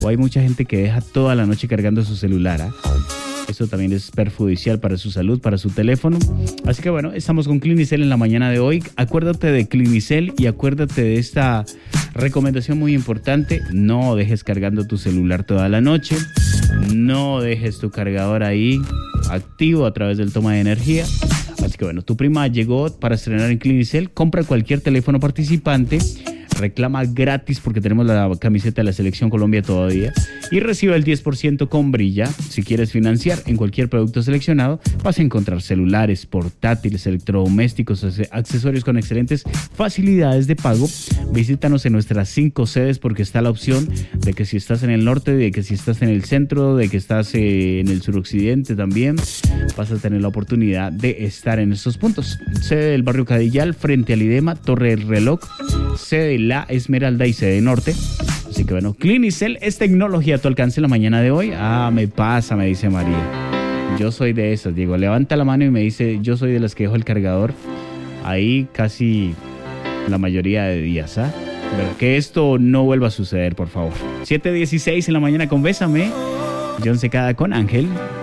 o hay mucha gente que deja toda la noche cargando su celular, ¿ah? Eso también es perjudicial para su salud, para su teléfono. Así que bueno, estamos con Clinicel en la mañana de hoy. Acuérdate de Clinicel y acuérdate de esta recomendación muy importante. No dejes cargando tu celular toda la noche. No dejes tu cargador ahí activo a través del toma de energía. Así que bueno, tu prima llegó para estrenar en Clinicel. Compra cualquier teléfono participante. Reclama gratis porque tenemos la camiseta de la Selección Colombia todavía y recibe el 10% con Brilla. Si quieres financiar en cualquier producto seleccionado, vas a encontrar celulares, portátiles, electrodomésticos, accesorios con excelentes facilidades de pago. Visítanos en nuestras 5 sedes porque está la opción de que si estás en el norte, de que si estás en el centro, de que estás en el suroccidente también, vas a tener la oportunidad de estar en estos puntos. Sede del barrio Cadillal, frente al IDEMA, Torre del Reloj, sede La Esmeralda y sede Norte. Así que bueno, Clinicel es tecnología a tu alcance en la mañana de hoy. Me pasa, me dice María. Yo soy de esas, Diego. Levanta la mano y me dice, yo soy de las que dejo el cargador ahí casi la mayoría de días, ¿ah? Pero que esto no vuelva a suceder, por favor. 7:16 en la mañana con Bésame. John Secada con Ángel.